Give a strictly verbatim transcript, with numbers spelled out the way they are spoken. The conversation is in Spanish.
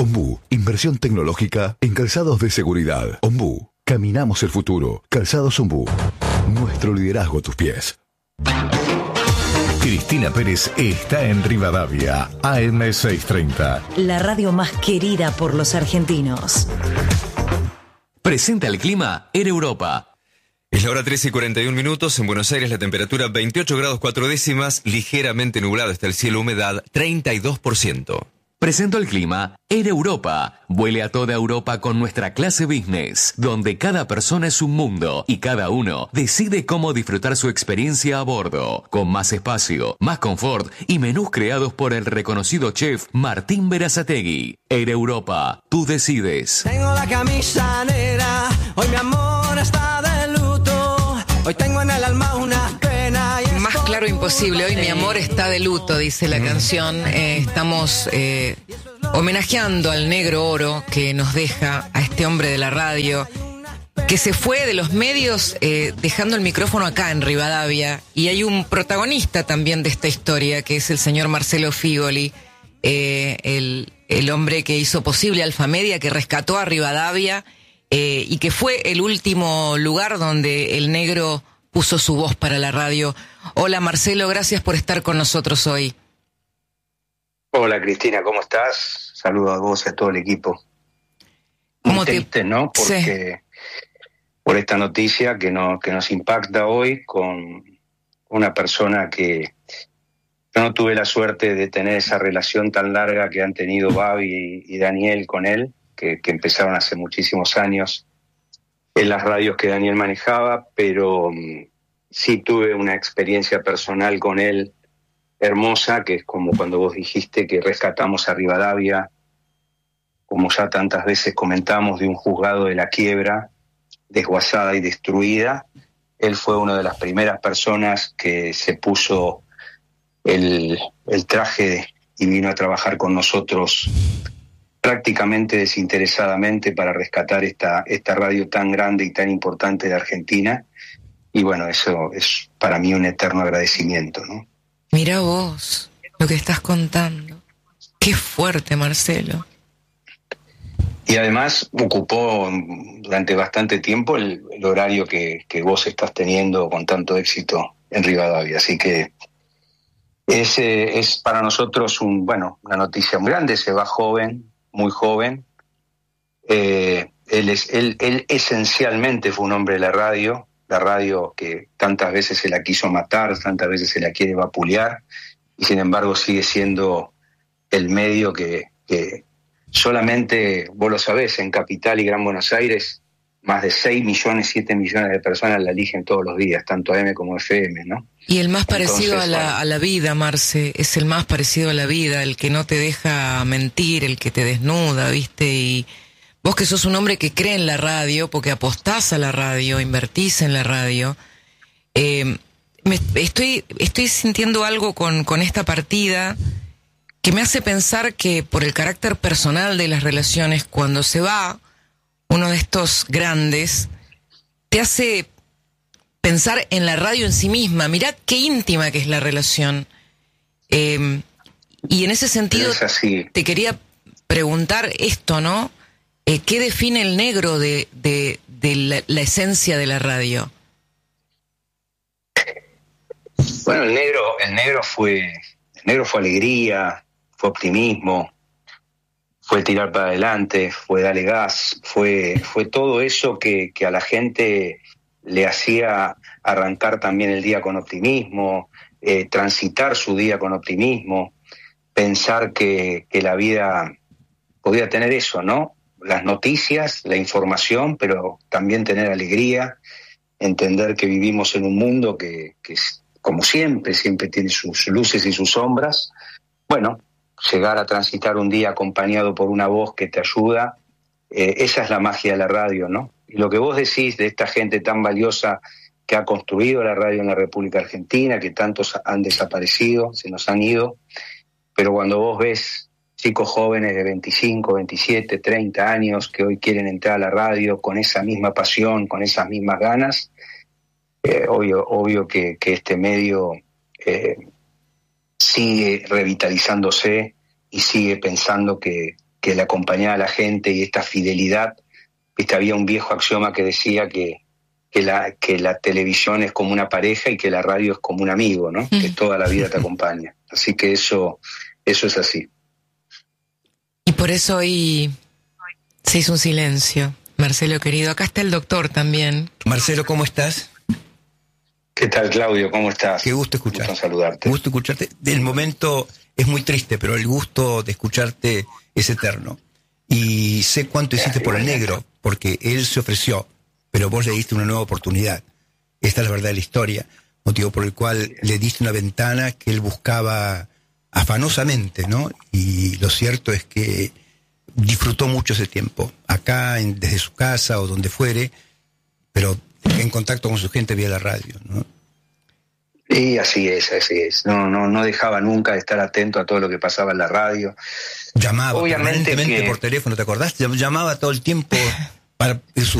Ombú, inversión tecnológica en calzados de seguridad. Ombú, caminamos el futuro. Calzados Ombú, nuestro liderazgo a tus pies. Cristina Pérez está en Rivadavia, A M seiscientos treinta. La radio más querida por los argentinos. Presenta el clima Air Europa. Es la hora trece y cuarenta y un minutos. En Buenos Aires la temperatura veintiocho grados cuatro décimas, ligeramente nublado está el cielo, humedad treinta y dos por ciento. Presento el clima Air Europa. Vuele a toda Europa con nuestra clase business, donde cada persona es un mundo y cada uno decide cómo disfrutar su experiencia a bordo, con más espacio, más confort y menús creados por el reconocido chef Martín Berazategui. Air Europa, tú decides. Tengo la camisa negra, hoy mi amor está de luto, hoy tengo en el alma una pena. Y Más claro imposible, hoy mi amor está de luto, dice la canción. Eh, estamos eh, homenajeando al negro oro que nos deja a este hombre de la radio, que se fue de los medios eh, dejando el micrófono acá en Rivadavia. Y hay un protagonista también de esta historia, que es el señor Marcelo Figoli, eh, el, el hombre que hizo posible Alfa Media, que rescató a Rivadavia eh, y que fue el último lugar donde el negro puso su voz para la radio. Hola Marcelo, gracias por estar con nosotros hoy. Hola Cristina, ¿cómo estás? Saludos a vos y a todo el equipo. ¿Cómo Muy te... triste, ¿no? Porque sí. Por esta noticia que, no, que nos impacta hoy con una persona que yo no tuve la suerte de tener esa relación tan larga que han tenido Babi y, y Daniel con él, que, que empezaron hace muchísimos años en las radios que Daniel manejaba, pero um, sí tuve una experiencia personal con él hermosa, que es como cuando vos dijiste que rescatamos a Rivadavia, como ya tantas veces comentamos, de un juzgado de la quiebra, desguazada y destruida. Él fue una de las primeras personas que se puso el, el traje y vino a trabajar con nosotros prácticamente desinteresadamente para rescatar esta, esta radio tan grande y tan importante de Argentina. Y bueno, eso es para mí un eterno agradecimiento, ¿no? Mira vos lo que estás contando. Qué fuerte, Marcelo. Y además ocupó durante bastante tiempo el, el horario que, que vos estás teniendo con tanto éxito en Rivadavia. Así que es, es para nosotros un, bueno, una noticia muy grande. Se va joven, muy joven. Eh, él, es, él, él esencialmente fue un hombre de la radio, la radio que tantas veces se la quiso matar, tantas veces se la quiere vapulear, y sin embargo sigue siendo el medio que, que solamente, vos lo sabés, en Capital y Gran Buenos Aires, más de seis millones, siete millones de personas la eligen todos los días, tanto A M como F M, ¿no? Y el más parecido Entonces, a, la, bueno. a la vida, Marce, es el más parecido a la vida, el que no te deja mentir, el que te desnuda, ¿viste? Y vos que sos un hombre que cree en la radio, porque apostás a la radio, invertís en la radio, eh, me, estoy, estoy sintiendo algo con, con esta partida que me hace pensar que por el carácter personal de las relaciones, cuando se va uno de estos grandes, te hace pensar en la radio en sí misma. Mirá qué íntima que es la relación. Eh, y en ese sentido te quería preguntar esto, ¿no? Eh, ¿Qué define el negro de, de, de la, la esencia de la radio? Bueno, el negro, el negro fue, el negro fue alegría, fue optimismo, fue tirar para adelante, fue darle gas, fue, fue todo eso que, que a la gente le hacía arrancar también el día con optimismo, eh, transitar su día con optimismo, pensar que, que la vida podía tener eso, ¿no? Las noticias, la información, pero también tener alegría, entender que vivimos en un mundo que, que como siempre, siempre tiene sus luces y sus sombras. Bueno, llegar a transitar un día acompañado por una voz que te ayuda, eh, esa es la magia de la radio, ¿no? Y lo que vos decís de esta gente tan valiosa que ha construido la radio en la República Argentina, que tantos han desaparecido, se nos han ido, pero cuando vos ves chicos jóvenes de veinticinco, veintisiete, treinta años que hoy quieren entrar a la radio con esa misma pasión, con esas mismas ganas, eh, obvio, obvio que, que este medio eh, sigue revitalizándose y sigue pensando que, que le acompañaba a la gente y esta fidelidad. Viste, había un viejo axioma que decía que, que, la, que la televisión es como una pareja y que la radio es como un amigo, ¿no? Mm. Que toda la vida te acompaña. Así que eso, eso es así. Y por eso hoy se hizo un silencio. Marcelo querido, acá está el doctor también. Marcelo, ¿cómo estás? ¿Qué tal, Claudio? ¿Cómo estás? Qué gusto escucharte. Gusto saludarte. Gusto escucharte. El momento es muy triste, pero el gusto de escucharte es eterno. Y sé cuánto hiciste por el negro, porque él se ofreció, pero vos le diste una nueva oportunidad. Esta es la verdad de la historia, motivo por el cual le diste una ventana que él buscaba afanosamente, ¿no? Y lo cierto es que disfrutó mucho ese tiempo, acá, en, desde su casa o donde fuere, pero en contacto con su gente vía la radio, ¿no? Y así es, así es. No, no, no dejaba nunca de estar atento a todo lo que pasaba en la radio. Llamaba obviamente permanentemente que... por teléfono, ¿te acordás? Llamaba todo el tiempo para su